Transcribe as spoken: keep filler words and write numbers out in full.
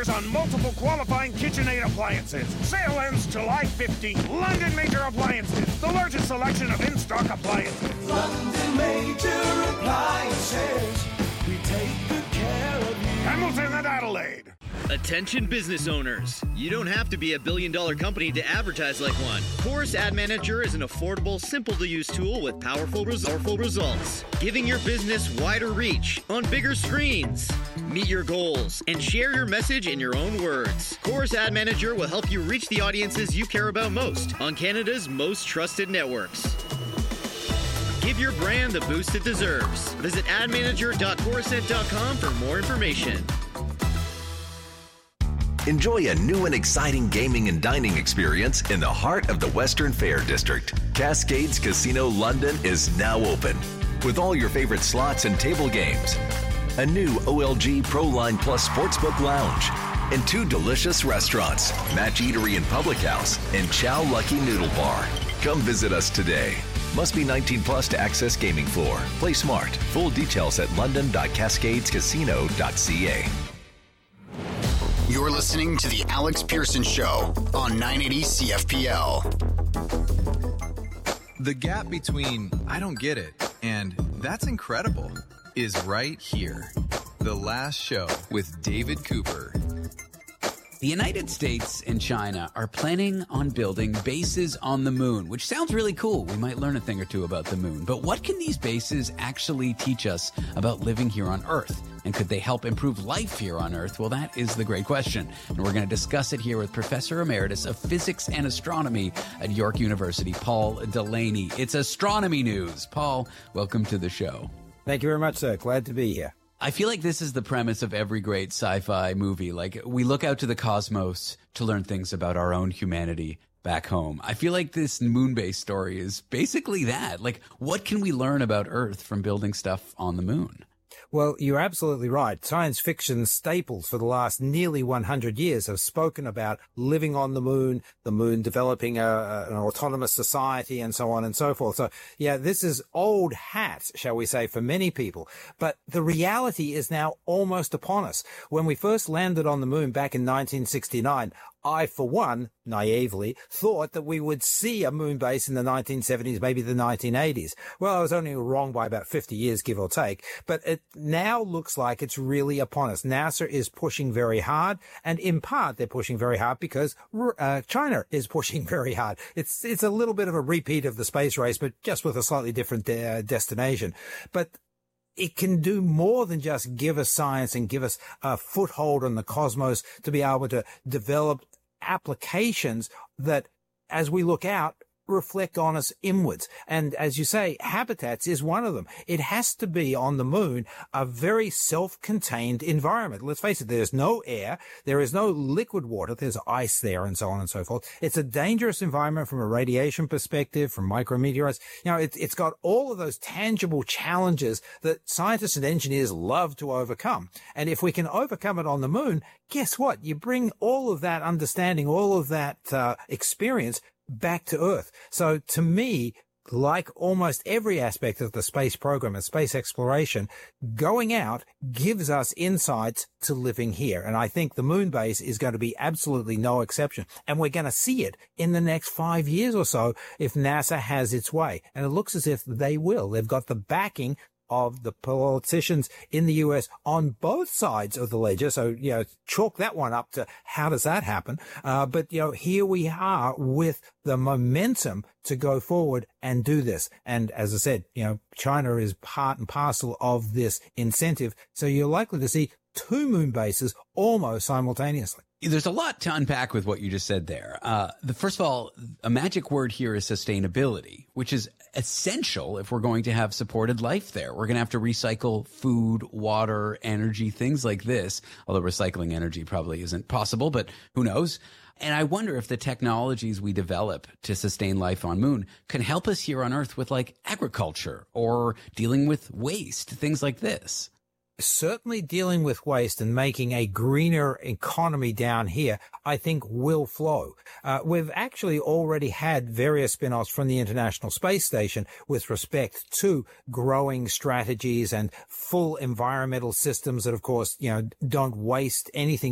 offers on multiple qualifying KitchenAid appliances. Sale ends July fifteenth. London Major Appliances, the largest selection of in-stock appliances. London Major Appliances, we take good care of you. Hamilton and Adelaide. Attention business owners. You don't have to be a billion dollar company to advertise like one. Chorus Ad Manager is an affordable, simple to use tool with powerful, powerful results, giving your business wider reach on bigger screens. Meet your goals and share your message in your own words. Chorus Ad Manager will help you reach the audiences you care about most on Canada's most trusted networks. Give your brand the boost it deserves. Visit ad manager dot corusent dot com for more information. Enjoy a new and exciting gaming and dining experience in the heart of the Western Fair District. Cascades Casino London is now open with all your favorite slots and table games, a new O L G ProLine Plus Sportsbook Lounge, and two delicious restaurants, Match Eatery and Public House, and Chow Lucky Noodle Bar. Come visit us today. Must be nineteen plus to access gaming floor. Play smart. Full details at london dot cascades casino dot c a. You're listening to The Alex Pearson Show on nine eighty C F P L. The gap between I don't get it and that's incredible is right here. The Last Show with David Cooper. The United States and China are planning on building bases on the moon, which sounds really cool. We might learn a thing or two about the moon. But what can these bases actually teach us about living here on Earth? And could they help improve life here on Earth? Well, that is the great question. And we're going to discuss it here with Professor Emeritus of Physics and Astronomy at York University, Paul Delaney. It's astronomy news. Paul, welcome to the show. Thank you very much, sir. Glad to be here. I feel like this is the premise of every great sci-fi movie. Like, we look out to the cosmos to learn things about our own humanity back home. I feel like this moon base story is basically that. Like, what can we learn about Earth from building stuff on the moon? Well, you're absolutely right. Science fiction staples for the last nearly one hundred years have spoken about living on the moon, the moon developing a, an autonomous society, and so on and so forth. So, yeah, this is old hat, shall we say, for many people. But the reality is now almost upon us. When we first landed on the moon back in nineteen sixty-nine, I, for one, naively, thought that we would see a moon base in the nineteen seventies, maybe the nineteen eighties. Well, I was only wrong by about fifty years, give or take. But it now looks like it's really upon us. NASA is pushing very hard, and in part, they're pushing very hard because uh, China is pushing very hard. It's it's a little bit of a repeat of the space race, but just with a slightly different de- destination. But it can do more than just give us science and give us a foothold on the cosmos to be able to develop applications that, as we look out, reflect on us inwards. And as you say, habitats is one of them. It has to be on the moon a very self-contained environment. Let's face it, there's no air, there is no liquid water, there's ice there, and so on and so forth. It's a dangerous environment from a radiation perspective, from micrometeorites. You know, it, it's got all of those tangible challenges that scientists and engineers love to overcome. And if we can overcome it on the moon, guess what? You bring all of that understanding, all of that uh, experience back to Earth. So to me, like almost every aspect of the space program and space exploration, going out gives us insights to living here. And I think the moon base is going to be absolutely no exception. And we're going to see it in the next five years or so if NASA has its way. And it looks as if they will. They've got the backing of the politicians in the U S on both sides of the ledger. So, you know, chalk that one up to how does that happen? Uh, but, you know, here we are with the momentum to go forward and do this. And as I said, you know, China is part and parcel of this incentive. So you're likely to see two moon bases almost simultaneously. There's a lot to unpack with what you just said there. Uh, the first of all, a magic word here is sustainability, which is essential if we're going to have supported life there. We're going to have to recycle food, water, energy, things like this, although recycling energy probably isn't possible, but who knows? And I wonder if the technologies we develop to sustain life on moon can help us here on Earth with like agriculture or dealing with waste, things like this. Certainly dealing with waste and making a greener economy down here, I think will flow. Uh, we've actually already had various spin-offs from the International Space Station with respect to growing strategies and full environmental systems that, of course, you know, don't waste anything